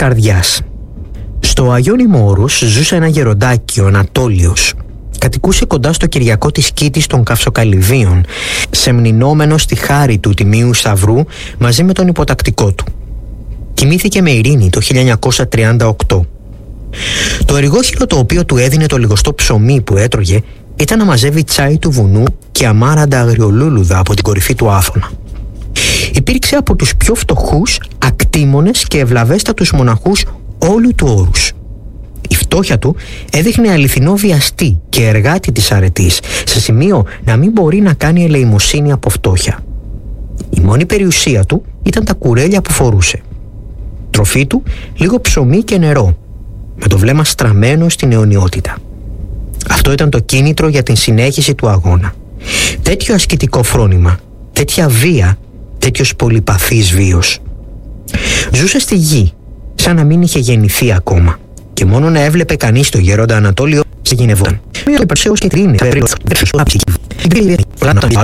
καρδιάς. Στο Αγιώνυμο Όρος ζούσε ένα γεροντάκι, ο Ανατόλιος. Κατοικούσε κοντά στο Κυριακό της Κήτης των Καυσοκαλυβίων, σεμνηνόμενο στη χάρη του Τιμίου Σταυρού μαζί με τον υποτακτικό του. Κοιμήθηκε με ειρήνη το 1938. Το εργόχειρο το οποίο του έδινε το λιγοστό ψωμί που έτρωγε ήταν να μαζεύει τσάι του βουνού και αμάραντα αγριολούλουδα από την κορυφή του Άθωνα. Υπήρξε από τους πιο φτωχούς, ακτήμονες και ευλαβέστατους μοναχούς όλου του Όρους. Η φτώχεια του έδειχνε αληθινό βιαστή και εργάτη της αρετής, σε σημείο να μην μπορεί να κάνει ελεημοσύνη από φτώχεια. Η μόνη περιουσία του ήταν τα κουρέλια που φορούσε. Τροφή του λίγο ψωμί και νερό, με το βλέμμα στραμμένο στην αιωνιότητα. Αυτό ήταν το κίνητρο για την συνέχιση του αγώνα. Τέτοιο ασκητικό φρόνημα, τέτοια βία, τέτοιος πολυπαθής βίος. Ζούσε στη γη, σαν να μην είχε γεννηθεί ακόμα, και μόνο να έβλεπε κανείς το γέροντα Ανατόλιο σε γυνευόταν.